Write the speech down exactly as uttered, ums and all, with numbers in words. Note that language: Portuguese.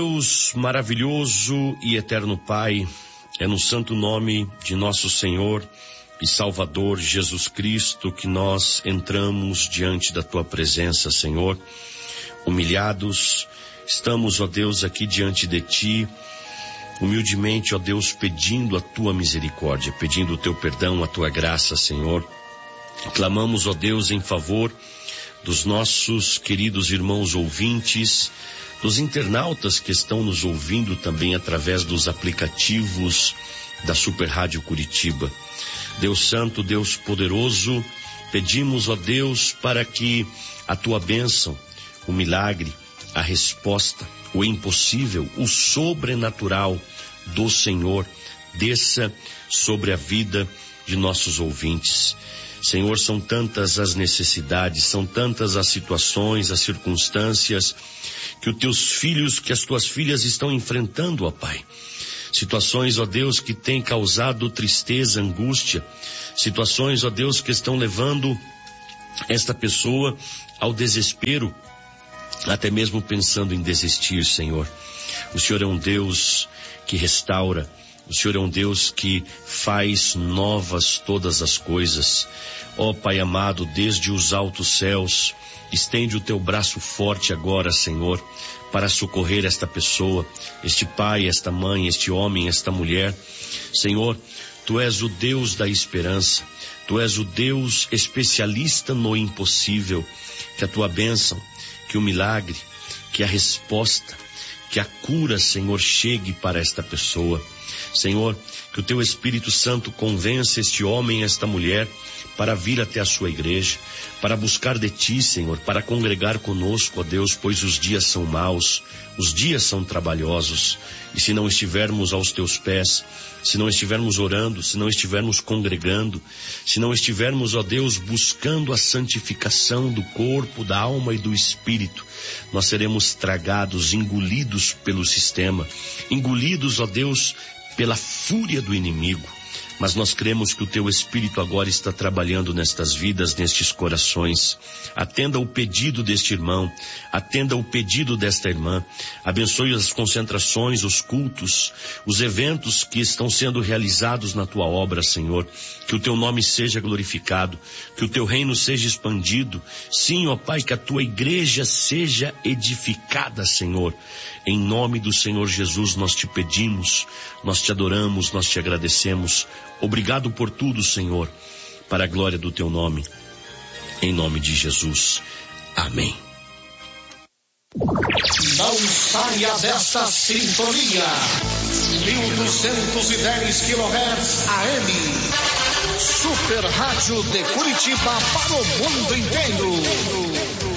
Deus maravilhoso e eterno Pai, é no santo nome de nosso Senhor e Salvador Jesus Cristo que nós entramos diante da Tua presença, Senhor. Humilhados, estamos, ó Deus, aqui diante de Ti, humildemente, ó Deus, pedindo a Tua misericórdia, pedindo o Teu perdão, a Tua graça, Senhor. Clamamos, ó Deus, em favor dos nossos queridos irmãos ouvintes, dos internautas que estão nos ouvindo também através dos aplicativos da Super Rádio Curitiba. Deus Santo, Deus Poderoso, pedimos, ó Deus, para que a Tua bênção, o milagre, a resposta, o impossível, o sobrenatural do Senhor desça sobre a vida de nossos ouvintes. Senhor, são tantas as necessidades, são tantas as situações, as circunstâncias que os teus filhos, que as tuas filhas estão enfrentando, ó Pai. Situações, ó Deus, que têm causado tristeza, angústia. Situações, ó Deus, que estão levando esta pessoa ao desespero, até mesmo pensando em desistir, Senhor. O Senhor é um Deus que restaura. O Senhor é um Deus que faz novas todas as coisas. Ó Pai amado, desde os altos céus, estende o teu braço forte agora, Senhor, para socorrer esta pessoa, este pai, esta mãe, este homem, esta mulher. Senhor, Tu és o Deus da esperança. Tu és o Deus especialista no impossível. Que a Tua bênção, que o milagre, que a resposta, que a cura, Senhor, chegue para esta pessoa. Senhor, que o Teu Espírito Santo convença este homem, esta mulher, para vir até a sua igreja, para buscar de Ti, Senhor, para congregar conosco, ó Deus, pois os dias são maus, os dias são trabalhosos, e se não estivermos aos Teus pés, se não estivermos orando, se não estivermos congregando, se não estivermos, ó Deus, buscando a santificação do corpo, da alma e do espírito, nós seremos tragados, engolidos pelo sistema, engolidos, ó Deus, pela fúria do inimigo. Mas nós cremos que o Teu Espírito agora está trabalhando nestas vidas, nestes corações. Atenda o pedido deste irmão, atenda o pedido desta irmã. Abençoe as concentrações, os cultos, os eventos que estão sendo realizados na Tua obra, Senhor. Que o Teu nome seja glorificado, que o Teu reino seja expandido. Sim, ó Pai, que a Tua igreja seja edificada, Senhor. Em nome do Senhor Jesus nós Te pedimos, nós Te adoramos, nós Te agradecemos. Obrigado por tudo, Senhor, para a glória do Teu nome, em nome de Jesus. Amém. Não saia desta sintonia. mil duzentos e dez quilohertz A M. Super Rádio de Curitiba para o mundo inteiro.